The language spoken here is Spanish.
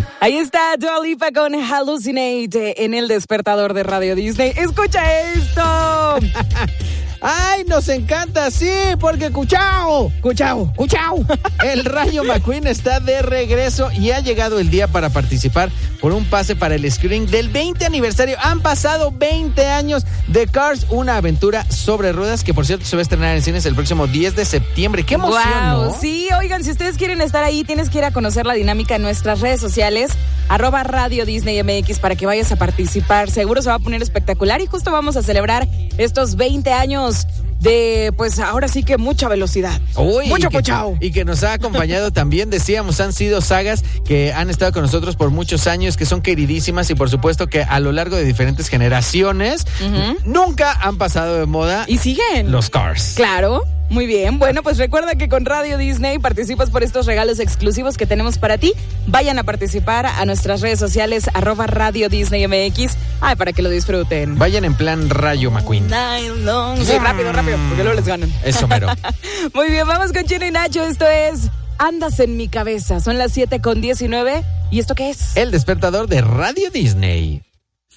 Ahí está Dua Lipa con Hallucinate en el despertador de Radio Disney. ¡Escucha esto! ¡Ay, nos encanta! Sí, porque ¡cuchao! El Rayo McQueen está de regreso y ha llegado el día para participar por un pase para el screening del 20 aniversario. Han pasado 20 años de Cars, una aventura sobre ruedas que, por cierto, se va a estrenar en cines el próximo 10 de septiembre. ¡Qué emoción! Wow, ¿no? sí, oigan, si ustedes quieren estar ahí, tienes que ir a conocer la dinámica en nuestras redes sociales, @Radio Disney MX, para que vayas a participar. Seguro se va a poner espectacular y justo vamos a celebrar estos 20 años de, pues ahora sí que mucha velocidad. Uy, mucho cuchao. Y que nos ha acompañado también, decíamos, han sido sagas que han estado con nosotros por muchos años, que son queridísimas y por supuesto que a lo largo de diferentes generaciones nunca han pasado de moda. Y siguen. Los Cars. Claro. Muy bien, bueno, pues recuerda que con Radio Disney participas por estos regalos exclusivos que tenemos para ti. Vayan a participar a nuestras redes sociales, @Radio Disney MX. Ay, para que lo disfruten. Vayan en plan Rayo McQueen. Sí, rápido, porque luego les ganan. Eso mero. Muy bien, vamos con Chino y Nacho. Esto es Andas en mi cabeza. Son las 7:19. ¿Y esto qué es? El despertador de Radio Disney.